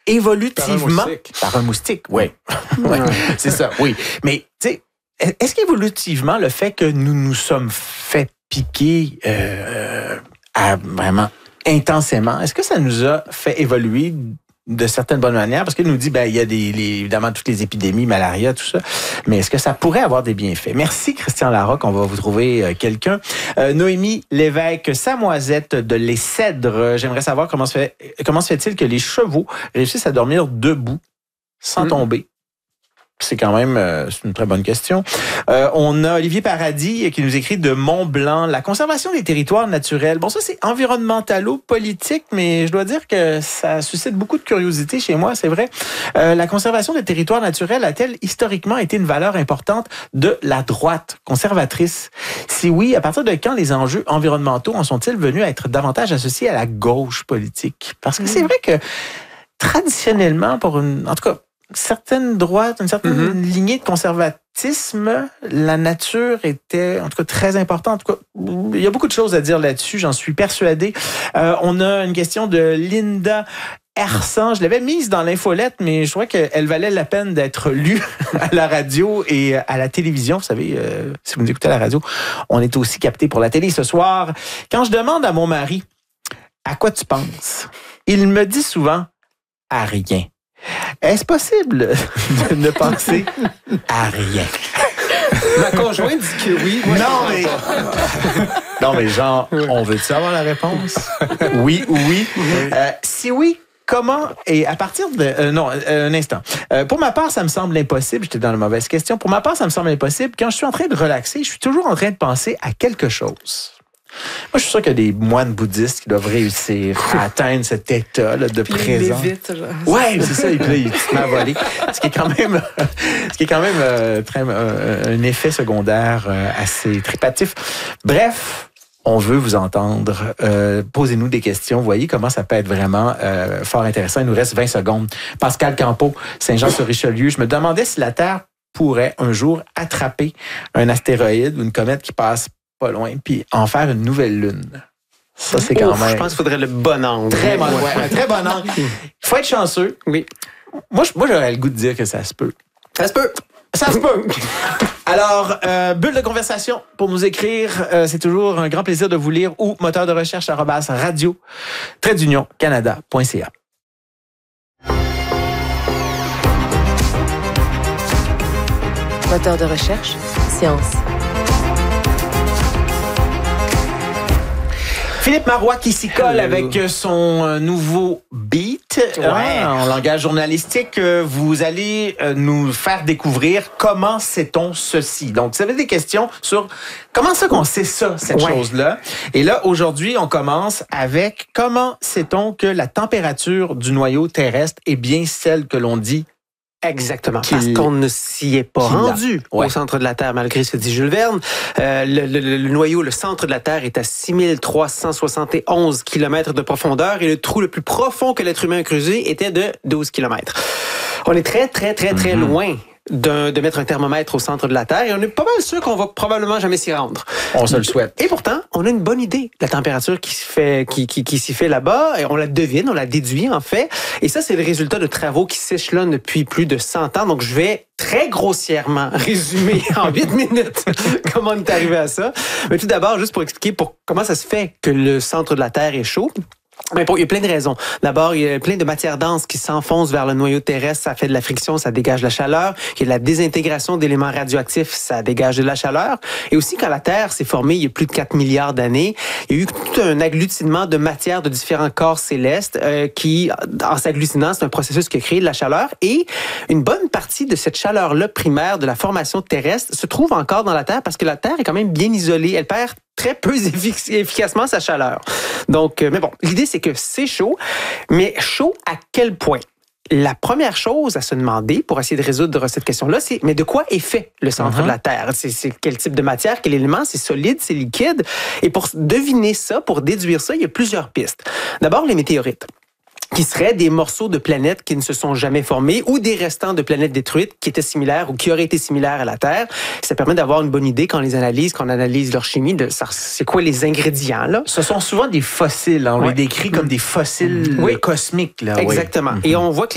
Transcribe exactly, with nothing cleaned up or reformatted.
évolutivement... Par un moustique. Par un moustique, oui. ouais, c'est ça, oui. Mais, tu sais, est-ce qu'évolutivement, le fait que nous nous sommes fait piquer euh, à vraiment intensément, est-ce que ça nous a fait évoluer de certaines bonnes manières? Parce qu'il nous dit, ben, il y a des, les, évidemment toutes les épidémies, malaria, tout ça. Mais est-ce que ça pourrait avoir des bienfaits? Merci, Christian Larocque. On va vous trouver euh, quelqu'un. Euh, Noémie Lévesque, Samoisette de Les Cèdres. J'aimerais savoir comment se fait, comment se fait-il que les chevaux réussissent à dormir debout sans mmh. tomber? C'est quand même euh, c'est une très bonne question. Euh, on a Olivier Paradis qui nous écrit de Mont-Blanc. La conservation des territoires naturels. Bon, ça, c'est environnementalo-politique, mais je dois dire que ça suscite beaucoup de curiosité chez moi, c'est vrai. Euh, la conservation des territoires naturels a-t-elle historiquement été une valeur importante de la droite conservatrice? Si oui, à partir de quand les enjeux environnementaux en sont-ils venus à être davantage associés à la gauche politique? Parce que mmh. c'est vrai que traditionnellement, pour une, en tout cas, certaines droites, une certaine mm-hmm. lignée de conservatisme, la nature était, en tout cas, très importante. En tout cas, il y a beaucoup de choses à dire là-dessus, j'en suis persuadé. Euh, on a une question de Linda Hersan. Je l'avais mise dans l'infolette, mais je trouvais qu'elle valait la peine d'être lue à la radio et à la télévision. Vous savez, euh, si vous nous écoutez à la radio, on est aussi capté pour la télé ce soir. Quand je demande à mon mari, à quoi tu penses? Il me dit souvent, à rien. Est-ce possible de ne penser à rien? Ma conjointe dit que oui. Moi, non, mais... non, mais genre, on veut-tu savoir la réponse? Oui ou oui? oui. Euh, si oui, comment et à partir de... Euh, non, euh, un instant. Euh, pour ma part, ça me semble impossible. J'étais dans la mauvaise question. Pour ma part, ça me semble impossible. Quand je suis en train de relaxer, je suis toujours en train de penser à quelque chose. Moi, je suis sûr qu'il y a des moines bouddhistes qui doivent réussir à atteindre cet état là, de présence. Ouais, c'est ça. Et puis là, ils se mettent à voler. Ce qui est quand même, ce qui est quand même euh, très, euh, un effet secondaire euh, assez tripatif. Bref, on veut vous entendre. Euh, posez-nous des questions. Vous voyez comment ça peut être vraiment euh, fort intéressant. Il nous reste vingt secondes. Pascal Campo, Saint-Jean-sur-Richelieu. Je me demandais si la Terre pourrait un jour attraper un astéroïde ou une comète qui passe pas loin, puis en faire une nouvelle lune. Ça, c'est quand Ouf, même... Je pense qu'il faudrait le bon angle. Très bon, ouais, un très bon angle. Il faut être chanceux. Oui. Moi, moi, j'aurais le goût de dire que ça se peut. Ça se peut. Ça se peut. Alors, euh, bulle de conversation pour nous écrire. Euh, c'est toujours un grand plaisir de vous lire ou moteur de recherche arobase radio trait d'union canada point c a. Moteur de recherche, science. Philippe Marois qui s'y colle avec son nouveau beat. Ouais. Hein, en langage journalistique, vous allez nous faire découvrir comment sait-on ceci. Donc, vous avez des questions sur comment ça qu'on sait ça, cette ouais. chose-là. Et là, aujourd'hui, on commence avec comment sait-on que la température du noyau terrestre est bien celle que l'on dit. Exactement, parce qu'on ne s'y est pas rendu ouais. au centre de la Terre, malgré ce que dit Jules Verne. Euh, le, le, le noyau, le centre de la Terre est à six mille trois cent soixante et onze kilomètres de profondeur et le trou le plus profond que l'être humain a creusé était de douze kilomètres. On est très, très, très, très mm-hmm. loin de, de mettre un thermomètre au centre de la Terre et on est pas mal sûr qu'on va probablement jamais s'y rendre. On se le souhaite. Et pourtant, on a une bonne idée de la température qui, se fait, qui, qui, qui s'y fait là-bas. Et on la devine, on la déduit en fait. Et ça, c'est le résultat de travaux qui s'échelonnent depuis plus de cent ans. Donc, je vais très grossièrement résumer en huit minutes comment on est arrivé à ça. Mais tout d'abord, juste pour expliquer pour, comment ça se fait que le centre de la Terre est chaud. Mais bon, il y a plein de raisons. D'abord, il y a plein de matières denses qui s'enfoncent vers le noyau terrestre. Ça fait de la friction, ça dégage de la chaleur. Il y a de la désintégration d'éléments radioactifs, ça dégage de la chaleur. Et aussi, quand la Terre s'est formée il y a plus de quatre milliards d'années, il y a eu tout un agglutinement de matières de différents corps célestes euh, qui, en s'agglutinant, c'est un processus qui a créé de la chaleur. Et une bonne partie de cette chaleur-là primaire de la formation terrestre se trouve encore dans la Terre parce que la Terre est quand même bien isolée. Elle perd très peu efficacement sa chaleur. Donc, mais bon, l'idée, c'est que c'est chaud, mais chaud à quel point? La première chose à se demander pour essayer de résoudre cette question-là, c'est mais de quoi est fait le centre uh-huh. de la Terre? C'est, c'est quel type de matière, quel élément? C'est solide, c'est liquide? Et pour deviner ça, pour déduire ça, il y a plusieurs pistes. D'abord, les météorites, qui seraient des morceaux de planètes qui ne se sont jamais formés ou des restants de planètes détruites qui étaient similaires ou qui auraient été similaires à la Terre. Ça permet d'avoir une bonne idée quand on les analyse, quand on analyse leur chimie, de ça, c'est quoi les ingrédients, là. Ce sont souvent des fossiles. On ouais. les décrit comme des fossiles oui. cosmiques. Là, Exactement. Oui. Et on voit que